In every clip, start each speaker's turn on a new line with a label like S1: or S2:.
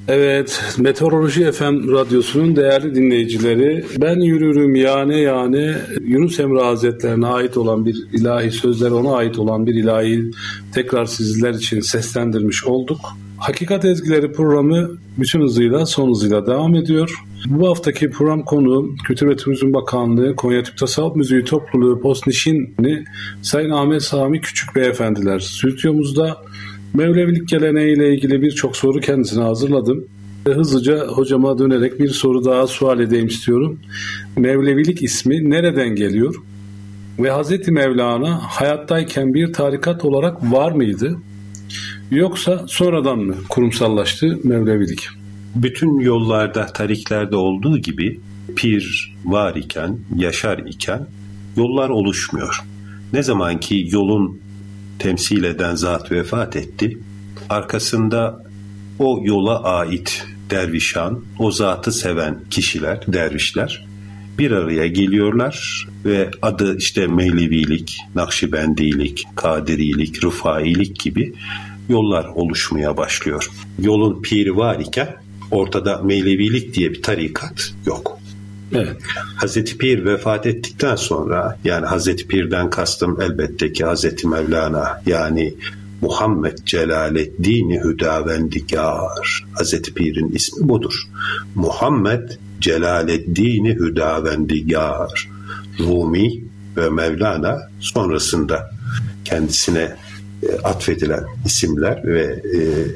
S1: Evet, Meteoroloji FM radyosunun değerli dinleyicileri, ben yürürüm yane Yunus Emre Hazretlerine ait olan bir ilahi sözler, ona ait olan bir ilahi tekrar sizler için seslendirmiş olduk. Hakikat Ezgileri programı bütün hızıyla, son hızıyla devam ediyor. Bu haftaki program konuğum Kültür ve Turizm Bakanlığı Konya Türk Tasavvuf Müziği Topluluğu Postnişini Sayın Ahmet Sami Küçük Beyefendiler. Stüdyomuzda Mevlevilik geleneğiyle ilgili birçok soru kendisine hazırladım. Hızlıca hocama dönerek bir soru daha sual edeyim istiyorum. Mevlevilik ismi nereden geliyor? Ve Hazreti Mevlana hayattayken bir tarikat olarak var mıydı? Yoksa sonradan mı kurumsallaştı Mevlevilik?
S2: Bütün yollarda, tariklerde olduğu gibi pir var iken, yaşar iken yollar oluşmuyor. Ne zaman ki yolun temsil eden zat vefat etti, arkasında o yola ait dervişan, o zatı seven kişiler, dervişler bir araya geliyorlar ve adı işte Mevlevilik, Nakşibendilik, Kadirilik, Rıfailik gibi yollar oluşmaya başlıyor. Yolun piri var iken ortada Mevlevilik diye bir tarikat yok.
S1: Evet.
S2: Hazreti Pir vefat ettikten sonra, yani Hazreti Pir'den kastım elbette ki Hazreti Mevlana, yani Muhammed Celaleddin Hüdavendigar. Hazreti Pir'in ismi budur. Muhammed Celaleddin Hüdavendigar. Rumi ve Mevlana sonrasında kendisine atfedilen isimler ve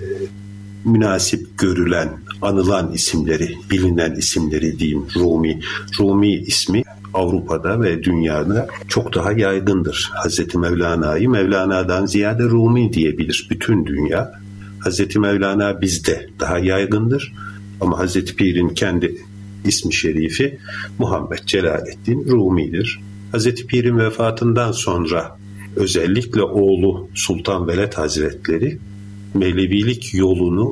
S2: münasip görülen, anılan isimleri, bilinen isimleri diyeyim. Rumi ismi Avrupa'da ve dünyada çok daha yaygındır. Hazreti Mevlana'yı Mevlana'dan ziyade Rumi diyebilir bütün dünya. Hazreti Mevlana bizde daha yaygındır ama Hazreti Pir'in kendi ismi şerifi Muhammed Celaleddin Rumi'dir. Hazreti Pir'in vefatından sonra özellikle oğlu Sultan Veled Hazretleri Mevlevilik yolunu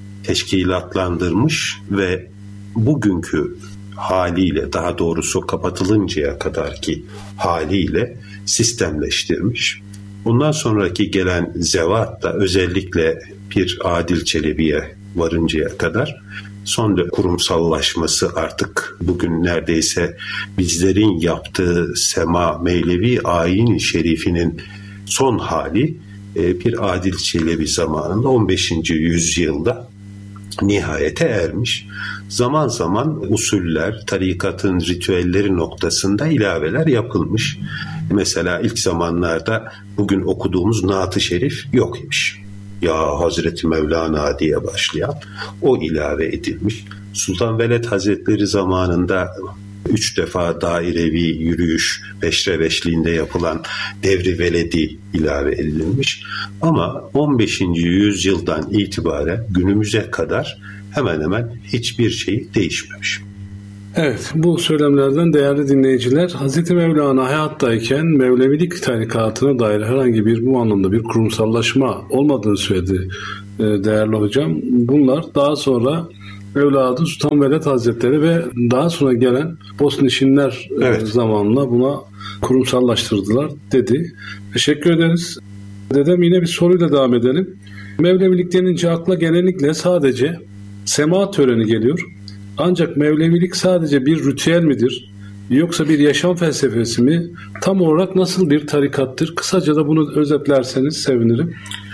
S2: teşkilatlandırmış ve bugünkü haliyle, daha doğrusu kapatılıncaya kadarki haliyle sistemleştirmiş. Bundan sonraki gelen zevat da özellikle Pir Adil Çelebi'ye varıncaya kadar son kurumsallaşması artık bugün neredeyse bizlerin yaptığı Sema Mevlevi Ayin-i Şerifinin son hali Pir Adil Çelebi zamanında 15. yüzyılda nihayete ermiş. Zaman zaman usuller, tarikatın ritüelleri noktasında ilaveler yapılmış. Mesela ilk zamanlarda bugün okuduğumuz Naat-ı Şerif yok imiş. Ya Hazreti Mevlana diye başlayan o ilave edilmiş. Sultan Veled Hazretleri zamanında 3 defa dairevi yürüyüş peşreveşliğinde yapılan Devri Veledi ilave edilmiş. Ama 15. yüzyıldan itibaren günümüze kadar hemen hemen hiçbir şey değişmemiş.
S1: Evet, bu söylemlerden değerli dinleyiciler, Hazreti Mevlana hayattayken Mevlevilik tarikatına dair herhangi bir bu anlamda bir kurumsallaşma olmadığını söyledi değerli hocam. Bunlar daha sonra evladı Sultan Veled Hazretleri ve daha sonra gelen Postnişinler zamanla buna kurumsallaştırdılar dedi. Teşekkür ederiz. Dedem yine bir soruyla devam edelim. Mevlevilik denince akla genellikle sadece sema töreni geliyor. Ancak Mevlevilik sadece bir ritüel midir? Yoksa bir yaşam felsefesi mi? Tam olarak nasıl bir tarikattır? Kısaca da bunu özetlerseniz sevinirim.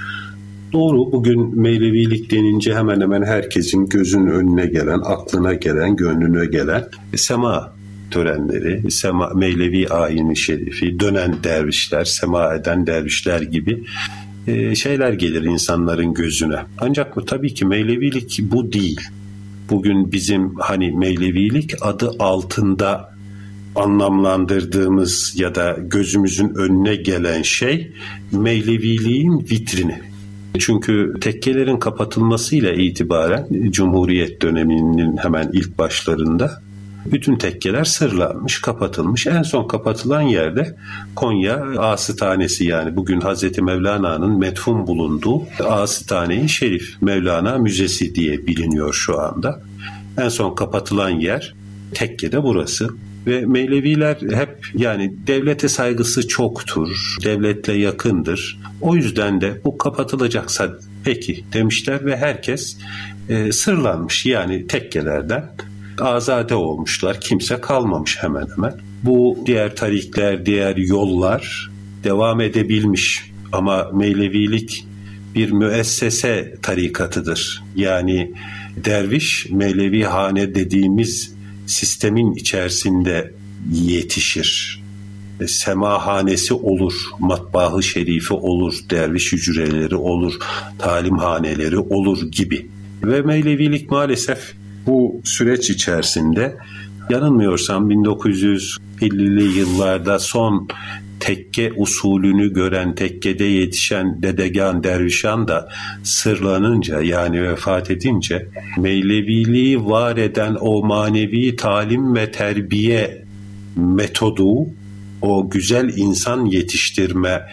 S2: Doğru, bugün Mevlevilik denince hemen hemen herkesin gözünün önüne gelen, aklına gelen, gönlüne gelen sema törenleri, Mevlevi Ayin-i Şerifi, dönen dervişler, sema eden dervişler gibi şeyler gelir insanların gözüne. Ancak bu tabii ki Mevlevilik bu değil. Bugün bizim Mevlevilik adı altında anlamlandırdığımız ya da gözümüzün önüne gelen şey Mevleviliğin vitrini. Çünkü tekkelerin kapatılmasıyla itibaren Cumhuriyet döneminin hemen ilk başlarında bütün tekkeler sırlanmış, kapatılmış. En son kapatılan yerde Konya Ağasıtanesi, yani bugün Hazreti Mevlana'nın metfun bulunduğu Ağasıtane-i Şerif Mevlana Müzesi diye biliniyor şu anda. En son kapatılan yer tekke de burası. Ve Mevleviler hep devlete saygısı çoktur, devletle yakındır. O yüzden de bu kapatılacaksa Peki demişler ve herkes sırlanmış, yani tekkelerden azade olmuşlar. Kimse kalmamış hemen hemen. Bu diğer tarikler, diğer yollar devam edebilmiş ama Mevlevilik bir müessese tarikatıdır. Yani derviş Mevlevi hane dediğimiz sistemin içerisinde yetişir. Semahanesi olur, matbahı şerifi olur, derviş hücreleri olur, talimhaneleri olur gibi. Ve Mevlevilik maalesef bu süreç içerisinde, yanılmıyorsam 1950'li yıllarda son tekke usulünü gören, tekkede yetişen Dedegan Dervişan da sırlanınca, yani vefat edince, Mevleviliği var eden o manevi talim ve terbiye metodu, o güzel insan yetiştirme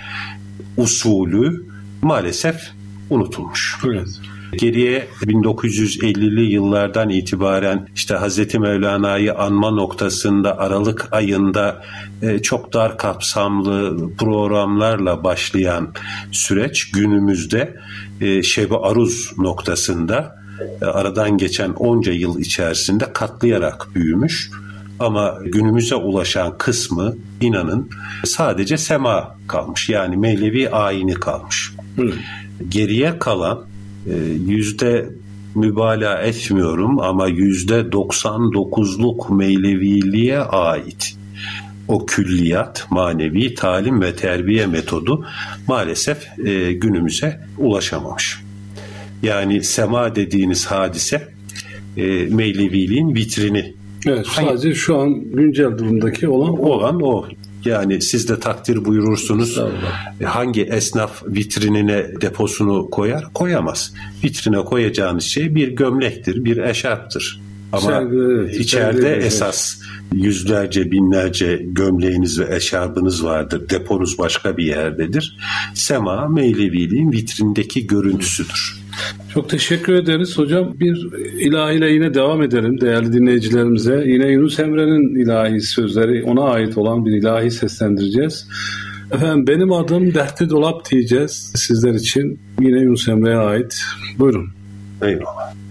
S2: usulü maalesef unutulmuş.
S1: Evet.
S2: Geriye 1950'li yıllardan itibaren işte Hazreti Mevlana'yı anma noktasında Aralık ayında çok dar kapsamlı programlarla başlayan süreç günümüzde Şeb-i Aruz noktasında aradan geçen onca yıl içerisinde katlayarak büyümüş. Ama günümüze ulaşan kısmı, inanın, sadece sema kalmış. Yani Mevlevi ayini kalmış. Geriye kalan yüzde, mübalağa etmiyorum ama %99'luk Mevleviliğe ait o külliyat, manevi talim ve terbiye metodu maalesef günümüze ulaşamamış. Yani sema dediğiniz hadise Mevleviliğin vitrini.
S1: Evet, sadece şu an güncel durumdaki olan
S2: o. Yani siz de takdir buyurursunuz. Hangi esnaf vitrinine deposunu koyar? Koyamaz. Vitrine koyacağınız şey bir gömlektir, bir eşarptır. Ama içeride esas yüzlerce, binlerce gömleğiniz ve eşarbınız vardır. Deponuz başka bir yerdedir. Sema, Mevleviliğin vitrindeki görüntüsüdür.
S1: Çok teşekkür ederiz hocam. Bir ilahiyle yine devam edelim değerli dinleyicilerimize. Yine Yunus Emre'nin ilahi sözleri, ona ait olan bir ilahi seslendireceğiz. Efendim, benim adım Dertli Dolap diyeceğiz sizler için. Yine Yunus Emre'ye ait. Buyurun.
S2: Eyvallah.